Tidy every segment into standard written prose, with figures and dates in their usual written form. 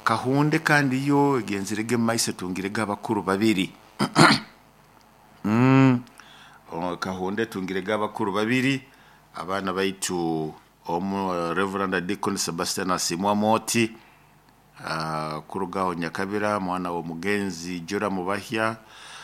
Kahunde kandi yo genzirege maise tungirege abakuru babiri. Kahunde tungirege abakuru babiri abana baitu Reverend Deacon Sebastian Asimwa Moti kurugaho Nyakabira mwana wo mugenzi Jora Mubahya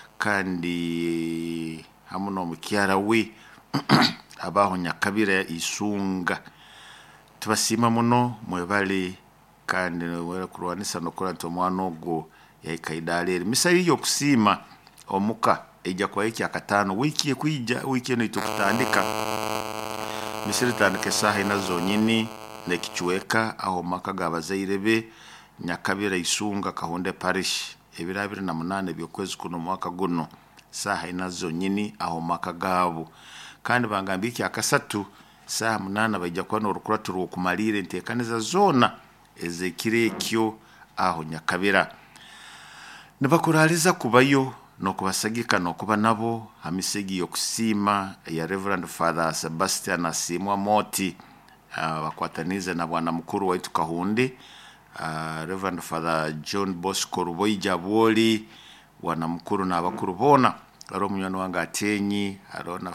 kandi hamuno mukyara we abaho Nyakabira Isunga tubasima muno mwebali kandi wera kurwanisa no kuranto mwana ogo yaikaidalere misa yiyo kusima omuka ejja kwa iki akatano wiki kwija wiki no itokutandika misiri tandike saha inazo nyini nekichweka aho maka gabazairebe Nyakabira Isunga Kahunde Parish ebirabire na munane byokwezi kuno mwaka guno saha inazo nyini aho maka gabo kandi bangambiki akasatu saha munana bajja kwa no rukuraturu okumalire ntekaniza zona ezekirekyo aho Nyakabira nibakuraliza kubayo no kubasagika no kuba nabo hamisegi yokusima ya Reverend Father Sebastian Asimwa Moti bakwatanize na bwana mukuru waitu Kahunde Reverend Father John Bosco Ruboija Bwoli wana mukuru na abakuru bona aro munywano wanga atenyi arona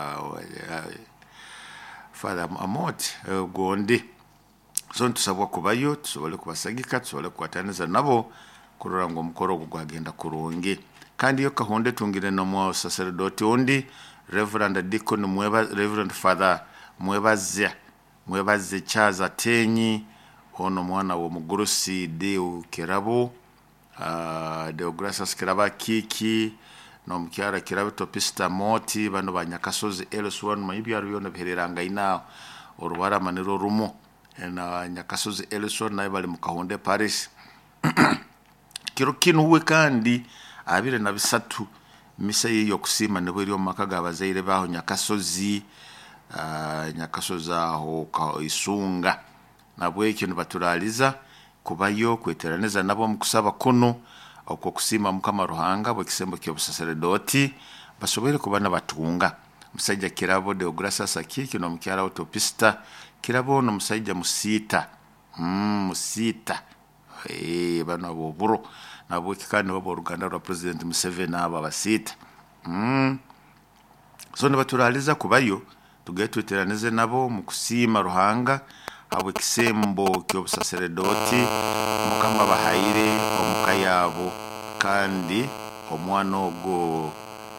Father Amoti Gonde so ntusabwa kubayo tusobole kubasagika tusobole kwataniza nabo kurora ngo mukoro gwagenda kurungi kandi yo Kahunde tungire no mwa sacerdote ondi Reverend Deacon Reverend Father mwebaze chaza tenyi ono mwana wo mugurusi Deo Kirabo Deo Gracias Kiraba Kiki no mkyara Kirabo Topista Moti bano banyakasozi Elswan mayibi aruyona bihereranga ina orubara maniro rumo na Nyakasozi Elswan naye bali mu Kahunde Parish kiro kinu we kandi abire na bisatu misa yiyo kusima nebo iri maka gabazaire baho Nyakasozi aho Isunga nabwe ikintu baturaliza kubayo kweteraneza nabo mukusaba kuno okwo kusima mukama Ruhanga bwe kisembo kyo busaserdoti basobere kubana batunga musajja Kirabo de Gracias Akiki no mukyara Autopista Kirabo no musajja Musita bana boburo nabwe kikani babo Ruganda rwa President Museveni aba basita so nibaturaliza kubayo tugetuteraneze nabo mukusima Ruhanga abo kisembo kyo busaserdoti mukama bahayire omukayabo kandi omwana ogo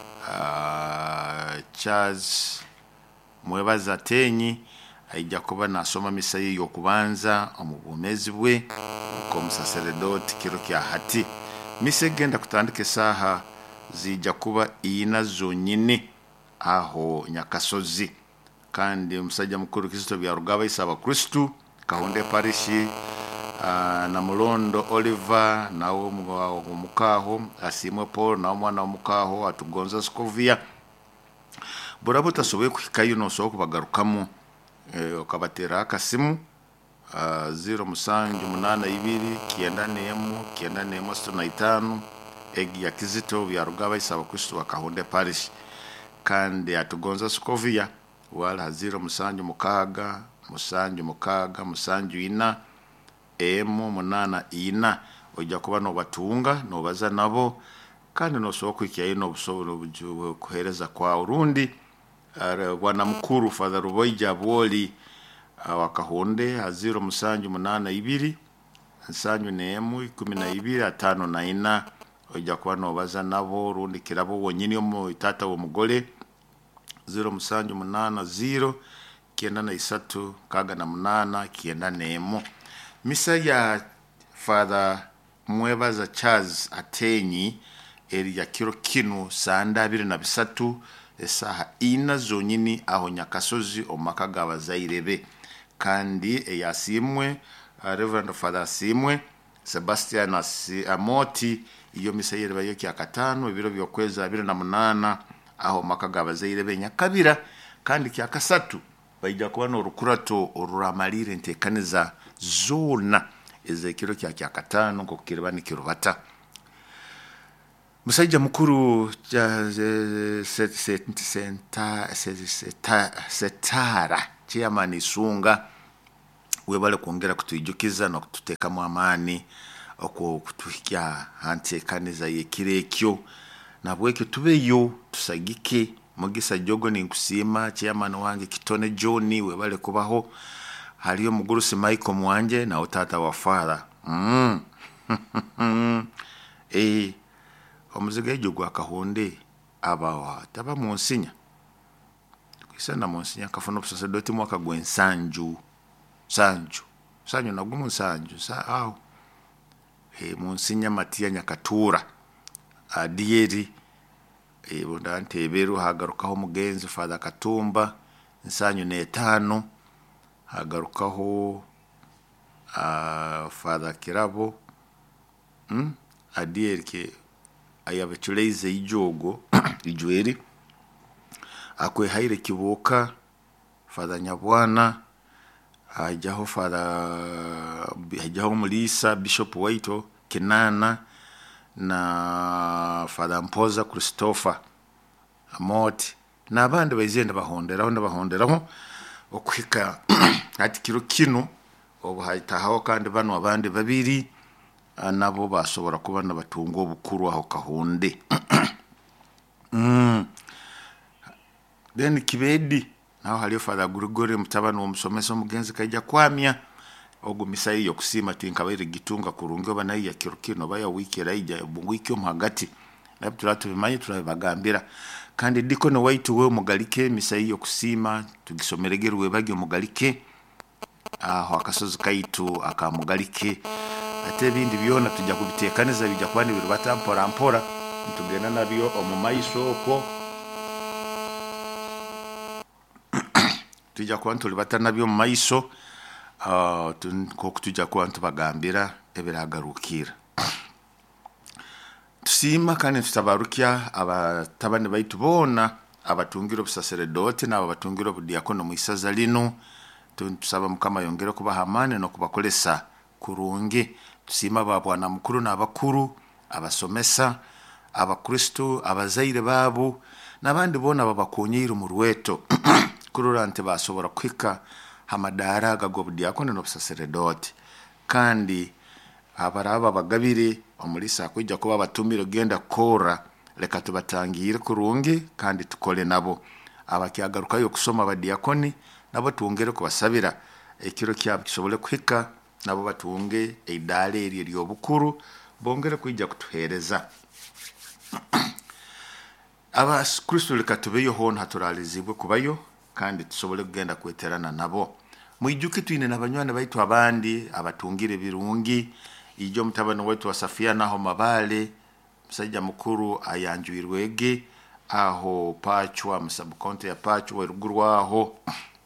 Charles mwebaza tenyi ajja kuba nasoma misa yiyo kubanza omubumezi bwe ko musaserdoti kiro kya hati mise genda kutandika saha zijja kuba ina zonyine aho Nyakasozi kandi umusajja mukuru Kristo bya rugaba isaba Kristo Kahunde Parish na Mulondo Oliver nawo mukaho Asimwe Paul na mwana mukaho atugonza Scovia burabo tasobe kuhikayo no so kubagarukamu okabatera akasimu 082 egi ya Kizito bya rugaba isaba Kristo wa Kahunde Parish kandi atugonza Scovia wala 076 8 ina ojja kuba no batunga no baza nabo kandi no so kwikiye no busoboro bujuwe kuhereza kwa urundi bwana mukuru Father Ruboija Bwoli wa Kahunde 082 12 ojja kuba no baza nabo urundi Kirabo wonyine mu itata wo mugole 078 938 misa ya Father Mwebaza Charles Atenyi eri ya kiro kinu sanda 23 esaha ina zonyini aho Nyakasozi omaka gabazairebe kandi eyasimwe Reverend Father Asimwe Sebastian Amoti iyo misa yere bayo kya katano ibiro byokweza 28 aho maka gabazairebe Nyakabira kandi kya kasatu bajja kuba no rukurato oruramalire ntekaniza zona ezekiro kya katano ngo kiribani kirubata musajja mukuru setara chairman Isunga webale kwongera kutuijukiza no kututeekamu amaani okutuhikya hanteekaniza y'ekiro ekyo nabwekyo tubeyo tusagike Mugisa Jogo ninkusiima chairman wange Kitone John webale kubaho haliyo Mugurusi Michael Mwanje na otata wa Father omuzigejo gwa Kahonde abawa taba Monsinya tukisana Monsinya kafuna obusaserdoti mwaka gwensanju sanju nagumu sanju aho Monsinya Matia Nyakatura adieri bundante beru hagarukaho mugenzi Father Katumba nsanyu n'etaano hagarukaho Father Kirabo adieri ke ayabechuleize ijogo ijweri akwe haire kiboka Father Nyabwana hajaho hajaho Mulisa Bishop Waito Kinana na Father Mpoza Christopher Amoti n'abandi bayizenda bahonderaho okwika ati kiro kino obuhayitaho kandi bano abandi babiri nabo basobora kubana batunga obukuru aho Kahonde then Kibedi naho haliyo Father Gregory mutabano w'omusomesa omugenzi kajja kwamya ogumisa yo kusima tinkabaire gitunga kurungi bana ya kirukino baya wiki raija wiki omhagati nabitula tubimanye turabagambira kandi diko no waitu we mugalike misa yo kusima tugisomeregerwe bagyo mugalike aho akasozi kaitu akamugalike ate bindi byona tujja kubitekaniza bijja kwani biri batampora tugenda nabyo omumaiso oko tujja kwantu libatana nabyo mumaiso tujja kwantu bagambira ebiragarukira tusima kandi tutabarukya abatabane baitu bona abatungira obusaserdoti n'abo batungira obudiakono mu isaza lino tusaba Mukama yongere kubaha amaani n'okubakolesa kurungi tusima babwana mukuru n'abakuru abasomesa abakristo abazaire babo n'abandi bona babakonyeiro mu rweto kururante basobora kwika hamadara gagobudiakono n'obusaserdoti kandi abaraba bagabire omulisa kujja kuba batumiro genda kora leka tubatangire kurungi kandi tukole nabo abakyagarukayo kusoma abadiakoni nabo tuongere kubasabira ekiro kyabo kisobole kwika nabo batunge eidale eri lyobukuru bongere kujja kutuhereza Kristo leka tubeyo hon haturalizibwe kubayo kandi tusobole kugenda kweterana nabo mwijuke twine nabanywana baitu abandi abatungire birungi ijo mutabano wetu wa Safia naho Mabale musajja mukuru ayanjuirwege aho Pachwa musabukonte ya Pachwa rugurwaho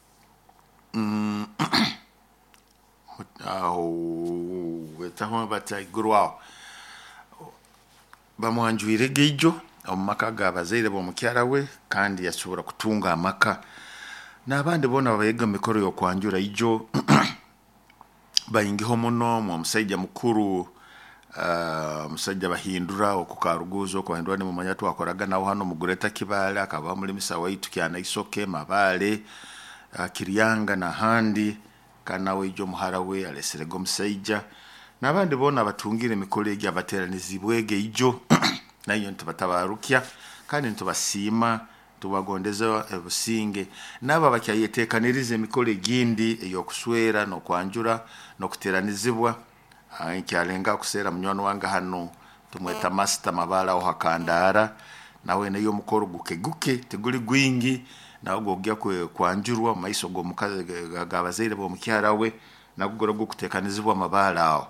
aho wetaho batayigurwaho bamwanjuirege ijo omumaka gabazaire bo mukyara we kandi yashobora kutunga amaka n'abandi bona babayega mikoro yo kwanjura ijo bayingiho muno mu musajja mukuru musajja bahindura okukaruguzo kwandwa ni mu manyatu akoraga nawo hano mugureta Kibale akaba muri misa waitu kyana isoke Mabale Kiryanga na handi kana we ijo muhara we aleserego musajja n'abandi bona batungire mikoro egi abateranizibwege ijo nayo ntibatabarukya kandi ntubasima tubagondeza ebusinge naba bakyayetekanirize emikolo gindi eyokuswera no kwanjura no kuteranizibwa nkyalenga kusera munywano wanga hano tumweta Master Mabala aho hakandara nawe nayo mukoro guke teguli gwingi nawo gogya kwanjurwa maiso go mukaze gabazaire bo mukyara we nagugoro gukutekanizibwa Mabala aho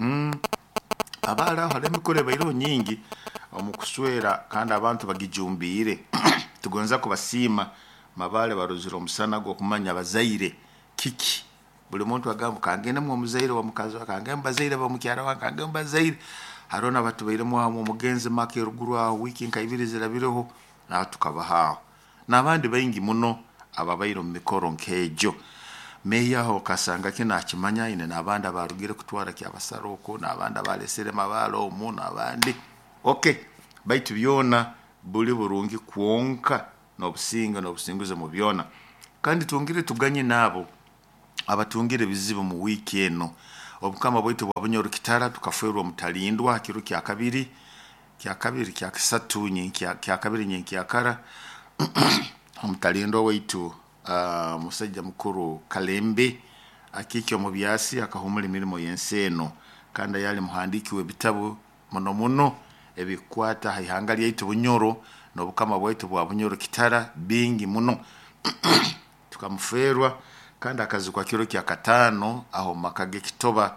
abala hale mikolo bayiro nyingi omukuswera kandi abantu bagijumbire tugonza kubasima Mabale baruzira omusana go kumanya abazaire kiki buli muntu agamba kangenda mu muzaire wa mukazi akangamba bazaire ba mukyara wa kangamba bazaire harona batu bayiremo mu mugenzi make ruguru aho wiki nkayibiriza bireho na tukabaha n'abandi bayingi muno ababayiro mu mikoro nkejo meya ho kasanga kinakimanya ine n'abandi abarugire kutwara kyabasaroko n'abandi abalesere Mabalo mu n'abandi okay baitu byona buli burungi kuonka n'obusinga n'obusinguze mu byona kandi tungire tuganye nabo abatungire bizibu mu wiki eno obukama bwaitu bwa bunyoro kitara tukafwerwa mutalindwa kiro kya kabiri kya kisatu kya kabiri nyenki yakara mutalindwa waitu musajja mukuru Kalembe akikyo mu byasi akahumula emirimo yenseno kandi yali muhandiki w'ebitabo muno ebikwata haihanga lyaitu bunyoro n'obukama bwaitu bwa bunyoro kitara bingi muno tukamufwerwa kandi akazi kwa kiro kya katano aho makage kitoba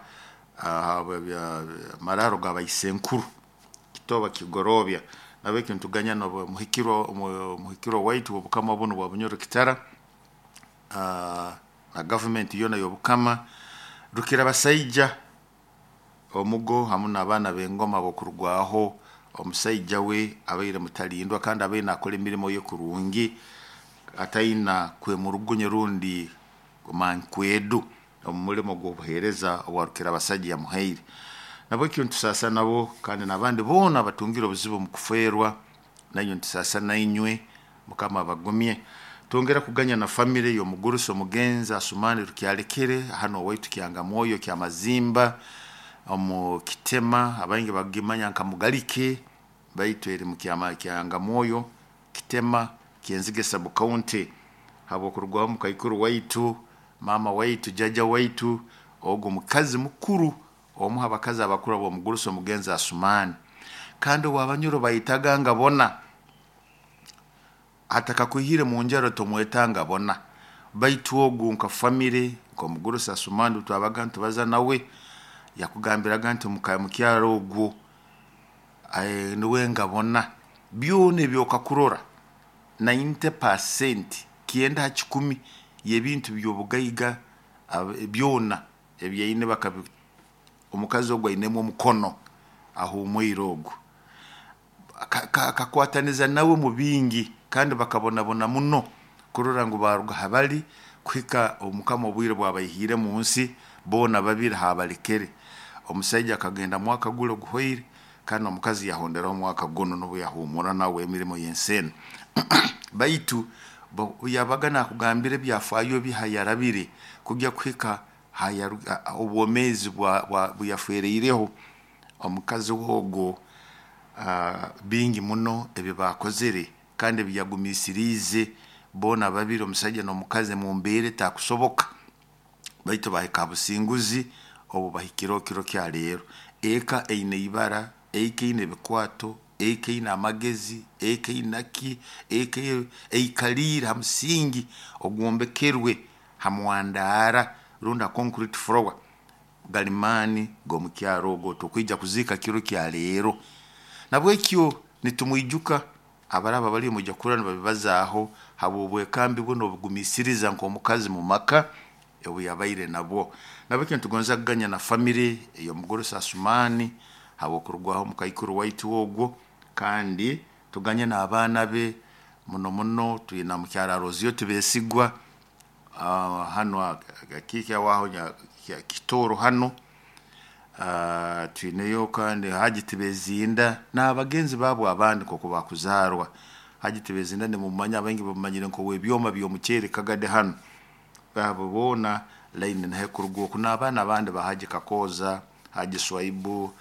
mararo gabayisenkuru kitoba kigorobya nabe kintu ganya no muhikiro waitu obukama buno bwa bunyoro kitara na government yona yobukama rukira basaija omugo hamuna abana bengoma bokurwaho omusaija we abaire mutalindwa kandi abaye nakola emirimo ye kurungi ataina kwe murugunye rundi kumankwedu omulimo gwobuhereza owarukira basajja muhaire nabo kintu sasa nabo kandi nabandi bona batungira obuzibu mukufwerwa nayo ntisasa nainywe mukama bagumye tongera kuganya na family yo muguruso mugenza asumani rukyalekere hano waitu kyanga moyo kya mazimba omu Kitema abange bagimanya nkamugalike baitwere mukyama kyanga moyo Kitema Kienzige sub county habo kurugwa mu Kaikuru waitu mama waitu jaja waitu ogo mukazi mukuru omuha bakazi abakuru abo muguruso mugenza asumani kandi wabanyuro bayitaganga bona ataka kuhire mu njaro tomwetanga bona baitu ogu nka family ko muguruso asumani twabagantu baza nawe yakugambira gantu mukyaro ogu niwe ngabona byone byokakurora 90% kienda hachikumi yebintu byobugaiga byona ebyine bakabi omukazi ogwa inemo mukono aho umwirogo akakwataniza nawe mu bingi kandi bakabona muno kurora ngo baruga habali kwika omukama obwire bwabayihire munsi bona babira habalikere omusajja akagenda mwaka gulo guhoire kandi omukazi yahondera omwaka gono no yahumura nawe emirimo yensene baitu yabagana kugambira byafayo bihayarabire kujya kwika obwomezi buyafwereireho omukazi wogo bingi muno ebibakozere kandi byagumisirize bona babiri omusajja n'omukazi mu mbere takusoboka baitu bahikabusinguzi obo bahikiro kya lero eka eine ibara eka ine bikwato eka ina magezi eka inaki eka eikalira hamsingi ogwombekerwe hamwandara runda concrete floor galimani gomukyaro go tokwija kuzika kiro kya lero nabwekyo nitumwijuka abaraba bali mu jakurana babibazaho habobwe kambi buno bugumisiriza nko mukazi mu maka ebu yabaire nabo nabwekyo tugonza kuganya na family yo muguruso asumani habo kurugwaho mu Kaikuru waitu ogwo kandi tuganya na abana be muno tuyina mu kyararoziyo tubesigwa hano akike waho ya kitoro hano tuineyo kandi hagitibezinda n'abagenzi babo abandi koko bakuzarwa hagitibezinda ne mumanya abangi bamanyire nko webyoma byo mukere kagade hano babo bona line na hekurugwo kuna abana abandi bahaje kakoza haje swaibu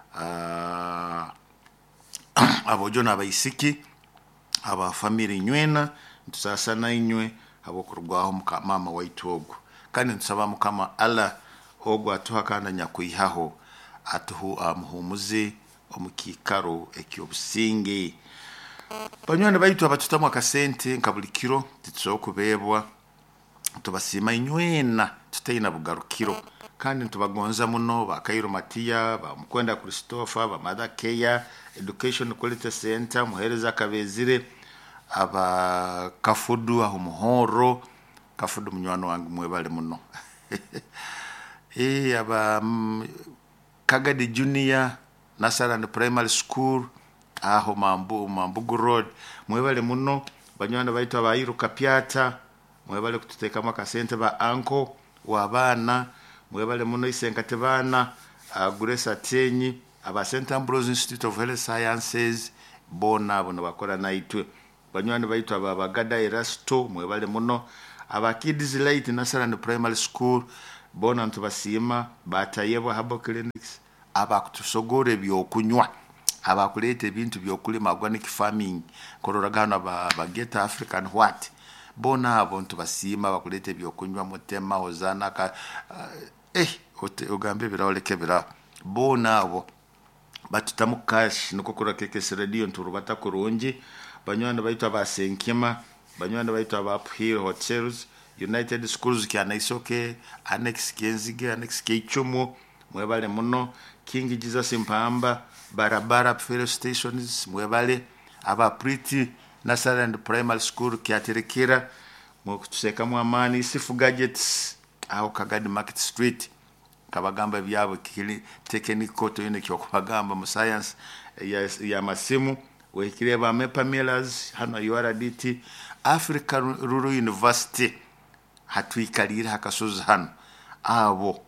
abojona abayisiki aba family nywena tusasa na inywe abo kurugwaho mama waitu ogwo kandi nsaba mukama ala ogwo atuha kandi nyakuihaho atuhu amuhumuze omukikaro ekyobusinge banywana baitu abatutamu akasente nkabulikiro titsokubebwa tubasima inywena tutayina bugarukiro kandi ntubagonza muno bakairo Matia ba Mukwenda Christopher ba Mother Care Education Quality Center muhereza kabezire aba kafudu aho muhoro kafudu munywano wangu mwebale muno aba Kagadi Junior Nasaran Primary School aho Mambugu Road mwebale muno banywana baitu abayiru kapyata mwebale kututeka maka sente ba anko wabana mwebale muno isenkate bana Grace Atenyi aba St Ambrose Institute of Health Sciences bona bakora naitwe banywana baitu aba Bagada Erasto mwebale muno aba Kids Light Nursery and Primary School bona ntubasima batayebwa habo clinics abakutusogora ebyokunywa abakuleta ebintu byokulima organic farming kororagana ba Get African what bona abo ntubasima bakuleta ebyokunywa Mutema Hozana ka ugambe biraoleke bira bona abo batutamu cash nokokora keke radio nturubata kurungi banywana baitwa basenkima banywana baitwa ba Uphill Hotels United Schools kya naisoke Annex Kenzige Annex Kichumo mwebale muno King Jesus Mpamba barabara Fuel Stations mwebale aba Pretty Nursery and Primary School kyaterekera mwakutuseka mu Amani Sifu Gadgets aho Kagadi Market Street kabagamba byabo kili technical to yone kyokubagamba mu science ya masimu wekireba Mepa Millers hano URDT Africa Rural University hatwikalira hakasoza hano abo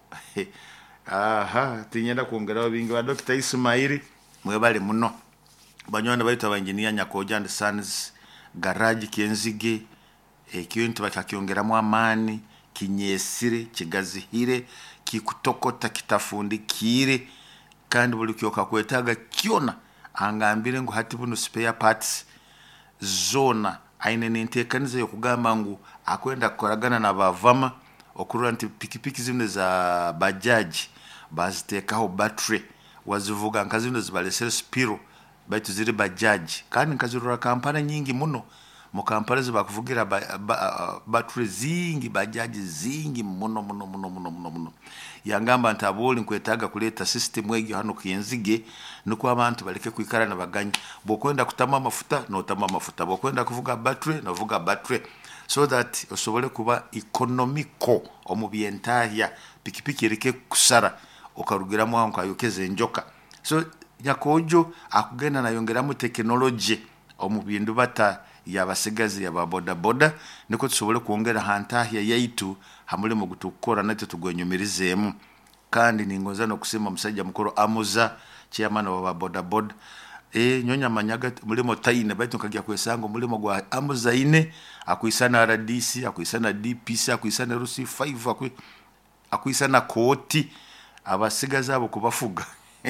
tinyenda kuongeraho bingi ba Dr. Ismaili mwebale muno banywana baita ba engineer Nyakoja and Sons garage Kenzige ekintu bakakiongeramo Amani Kinyesire Kigazihire kikutokota kitafundikire kandi buli kyoka kwetaga kiona angambire ngo hati buno spare parts zona aine nintekanize yokugamba ngo akwenda koragana na bavama okurura nti pikipiki zimwe za bajaji bazitekaho battery wazivuga nkazino zibalesera spiro baitu ziri bajaji kandi nkazirura kampani nyingi muno mu kampani zibakuvugira battery zingi bajaji zingi muno yangamba ntaboli nkwetaga kuleta system wegi hano Kenzige nuko abantu baleke kwikara na baganya bokwenda kutama amafuta no tama amafuta bokwenda kuvuga battery no vuga battery so that osobole kuba economical omubyentahya pikipiki ereke kusara okarugiramo aho nkayokeze njoka so Nyakojo akugenda nayongeramo technology omubindu bata yabasigazi yaba boda boda niko tusobole kuongera hantahya yaitu hamule mu gutukora nate tugwenyumirizemu kandi ningoza no kusema musajja mukoro Amuza chairman wa boda boda nyonya manyaga mulimo taine baitu kagia kwesango mulimo gwa Amuza ine akuisana RDC akuisana DPC akuisana Rusi 5 akuisana Koti abasigaza abo kubafuga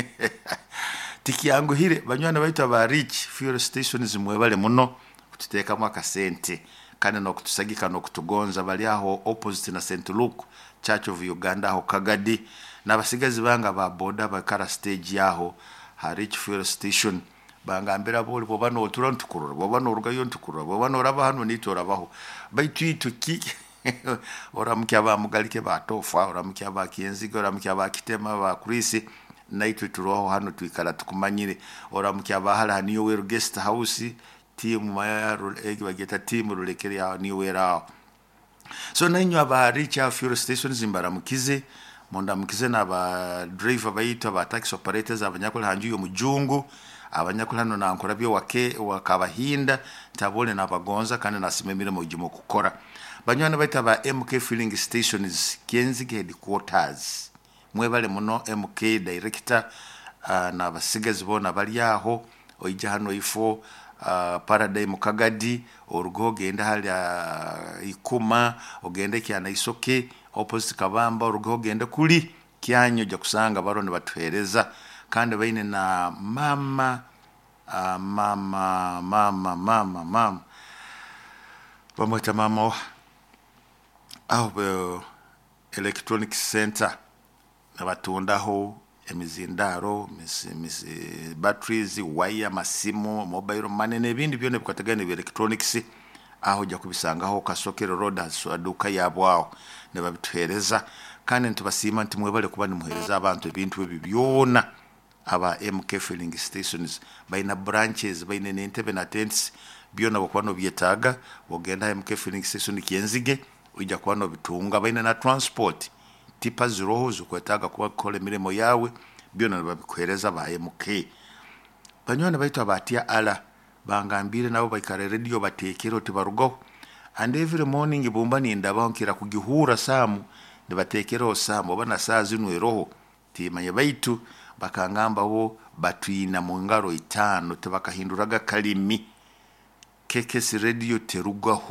tiki yangu hire banywana baitwa ba Rich Fuel Stations mwebale muno tuteka mwaka sente kandi no kutusagika no kutugonza bali aho opposite na St Luke Church of Uganda aho Kagadi nabasigazi banga ba boda bakara stage yaho ha Rich Fuel Station bangambira boli bobano turantukurura bobano rugayo ntukurura bobano raba hano nitora baho baitu kiki oramukya ba mugalike ba tofa oramukya ba Kenzige oramukya ba Kitema ba Krisi naitwe turoho hano twikala tukumanyire oramukya ba hala niyo wero guest house team mayaro bageta team rulekere ya niyo wera so nanyo aba Rich Fuel Stations imbaramukize mondamukize na ba driver baita ba taxi operators abanyakula hanjuyo mujungu abanyakula hano nankora byo wakabahinda tabone nabagonza kandi nasimemire mu gimo kukora banywana baita ba MK Filling Stations Kenzige headquarters mwebale muno MK director na basigazi bona bali aho oija hano ifo Paradigm Kagadi orugo genda hali ikuma ogende kyana isoke opposite Kabamba orugo genda kuli kyanyo ja kusanga barone batuhereza kandi baine na mama bamwita mama aho electronic center nabatundaho emizindaro batteries wire masimu mobile money nebindi byone bikatagane bi electronics aho ja kubisangaho Kasokero Road aduka yabwao ne babituhereza kandi ntubasima nti mwebale kuba nimuhereza abantu ebintu bibyona aba MK Filling Stations baina branches baina n'entebe na tents byona bokwano byetaga bogenda MK Filling Station Kenzige ujja kwano bitunga baina na transport tipa ziroho zukwetaga kuba kole miremo yawe byona babikuhereza ba MK banywana baitwa batia ala bangambire nabo baikare radio batekero tibarugo and every morning bomba ni ndabankira kugihura samu ndibatekero samu bana saa zinwe roho timanye baitu bakangamba bo batwina mu ngaro 5 tebakahinduraga kalimi kekesi radio terugaho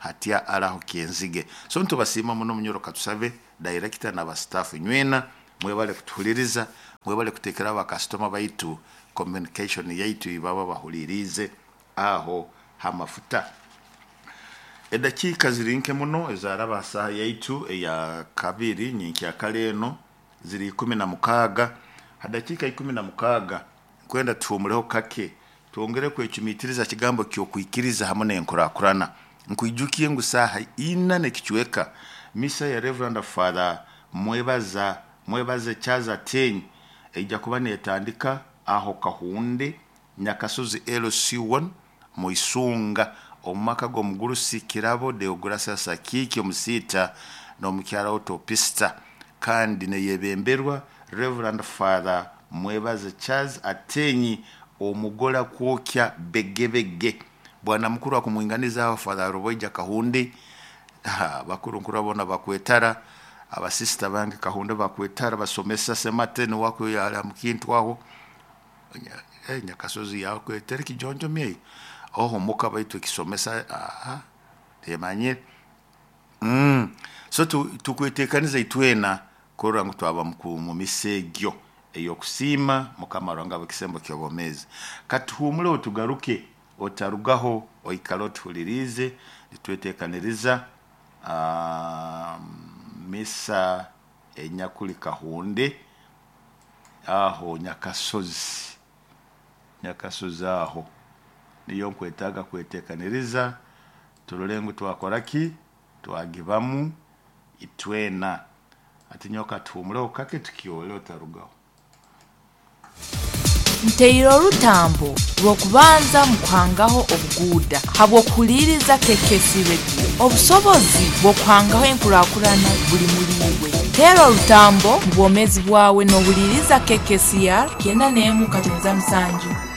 hatya alaho kienzige so ntubasima muno munyoroka tusabe director na ba staff nywena mwebale kutuhuliriza mwebale kutekera aba customer baitu communication yaitu ibaba bahulirize aho hamafuta edakika zirinke muno ezaraba saha yaitu ya kabiri nyinki ya kaleno ziri 16 hadakika 16 kwenda tuumuleho kake tuongere kwechumitiriza kigambo kyo kuikiriza hamwe n'enkurakurana nkwijukiye ngusaha ina nekichweka misa ya Reverend Father mwebaze chaza tenyi ejja kuba netandika aho Kahunde Nyakasozi LC1 mu Isunga omumaka g'omugulusi Kirabo Deogratias Sakiki omusita n'omukyala Autopista kandi neyebemberwa Reverend Father mwebaze Charles Atenyi omugola kwokya begebege bwana mukuru akumwinganiza aho Father Roboija Kahunde bakuru nkurabona bakwetara abasista bange Kahunde bakwetara basomesa sematene wako yala mukintu aho Nyakasozi yawe kwetera kijonjo mye oho muka baitu kisomesa temanye so tukwetekaniza itwena kora ngutwaba mu misegyo eyo kusima mukamaranga bakisembo kyobomezi katuhumule otugaruke otarugaho oikalot hulirize nitwetekaniriza misa enyakuli Kahunde aho Nyakasozi aho niyo nkwetaga kwetekaniriza tulolengu twakoraki twagibamu itwena atinyoka tuhumuleho kake tukioleo tarugaho Nteiro rutambo rwokubanza mukwangaho obuguda habwo kuliriza kekesibe obusobozi bwokwangaho enkurakurana buli muliwe Tero rutambo bwomezi bwawe no buliriza kekesiya kenda nemu katonza msanju